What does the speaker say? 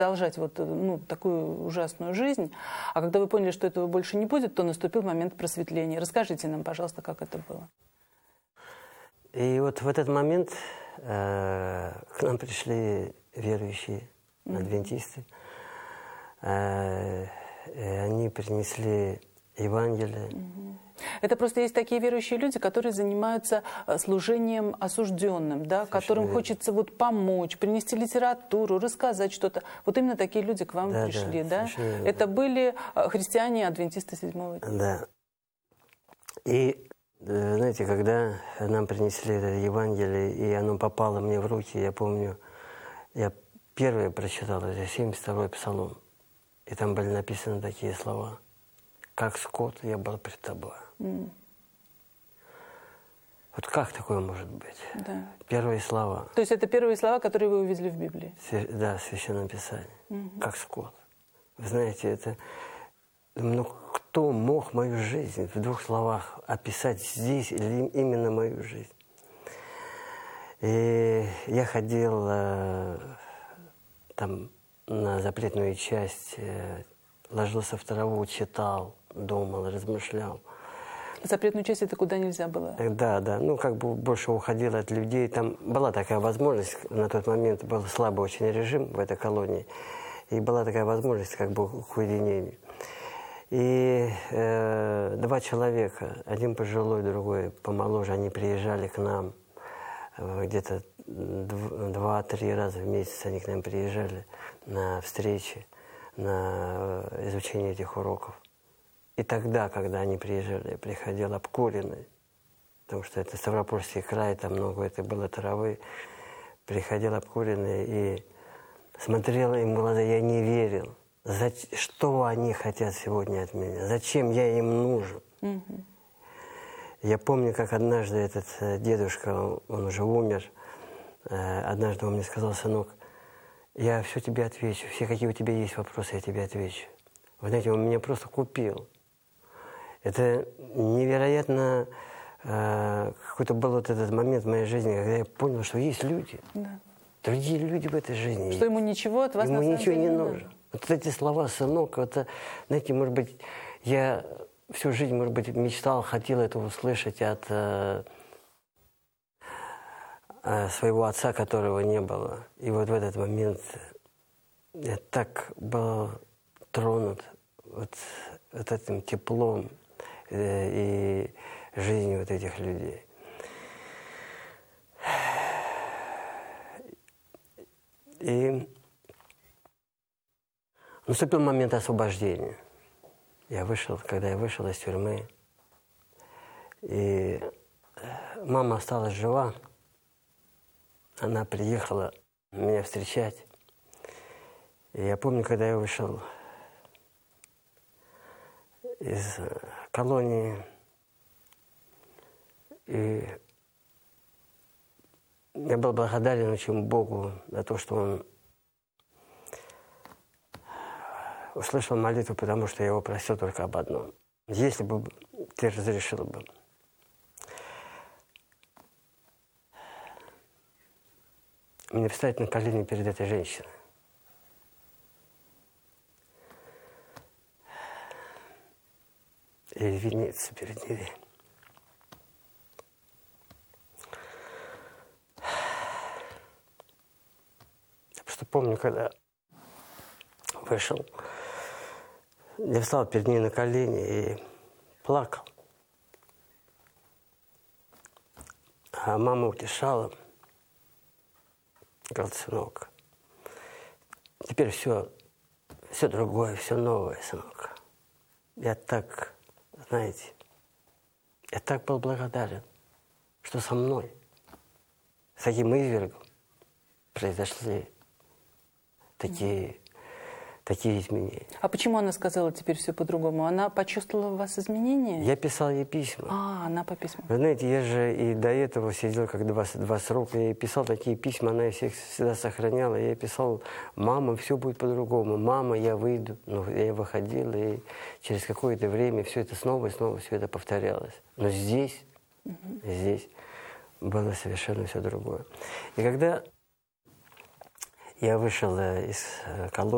продолжать вот, ну, такую ужасную жизнь. А когда вы поняли, что этого больше не будет, то наступил момент просветления. Расскажите нам, пожалуйста, как это было. И вот в этот момент к нам пришли верующие адвентисты. И они принесли Евангелие. Это просто есть такие верующие люди, которые занимаются служением осужденным, да, которым хочется вот помочь, принести литературу, рассказать что-то. Вот именно такие люди к вам пришли, да? Это были христиане, адвентисты седьмого дня. Да. И, знаете, когда нам принесли это Евангелие, и оно попало мне в руки, я помню, я первое прочитал, это 72-й Псалом. И там были написаны такие слова. «Как скот я был пред тобой». Вот как такое может быть? Да. Первые слова. То есть это первые слова, которые вы увидели в Библии? Да, в Священном Писании. Как скот. Вы знаете, это... Ну, кто мог мою жизнь в двух словах описать здесь или именно мою жизнь? И я ходил там на запретную часть, ложился в траву, читал, думал, размышлял. Запретную часть — это куда нельзя было? Да, да. Ну, как бы больше уходил от людей. Там была такая возможность, на тот момент был слабый очень режим в этой колонии, и была такая возможность как бы к уединению. И два человека, один пожилой, другой помоложе, они приезжали к нам где-то 2-3 раза в месяц они к нам приезжали на встречи, на изучение этих уроков. И тогда, когда они приезжали, я приходил обкуренный, потому что это Ставропольский край, там много это было травы. Приходил обкуренный и смотрел им в глаза, я не верил. Что они хотят сегодня от меня? Зачем я им нужен? Я помню, как однажды этот дедушка, он уже умер, однажды он мне сказал: сынок, я все тебе отвечу, все какие у тебя есть вопросы, я тебе отвечу. Вы знаете, он меня просто купил. Это невероятно, какой-то был вот этот момент в моей жизни, когда я понял, что есть люди, другие люди в этой жизни. Что ему ничего от вас на самом деле ничего не нужно. Вот эти слова, сынок, это, знаете, может быть, я всю жизнь, может быть, мечтал, хотел это услышать от своего отца, которого не было. И вот в этот момент я так был тронут вот этим теплом и жизнью вот этих людей. И наступил момент освобождения. Когда я вышел из тюрьмы, и мама осталась жива, она приехала меня встречать. И я помню, когда я вышел из колонии, и я был благодарен очень Богу за то, что Он услышал молитву, потому что я его просил только об одном. Если бы ты разрешил бы мне встать на колени перед этой женщиной. И извиниться перед ней. Я просто помню, когда вышел, я встал перед ней на колени и плакал. А мама утешала. Говорит: сынок, теперь все другое, все новое, сынок. Я так, знаете, я так был благодарен, что со мной, с таким извергом произошли такие изменения. А почему она сказала теперь все по-другому? Она почувствовала в вас изменения? Я писал ей письма. Она по письмам. Вы знаете, я же и до этого сидел как два срока, я ей писал такие письма, она их всегда сохраняла. Я ей писал: мама, все будет по-другому, мама, я выйду. Но я выходил, и через какое-то время все это снова и снова все это повторялось. Но здесь было совершенно все другое. И когда я вышел из колонии,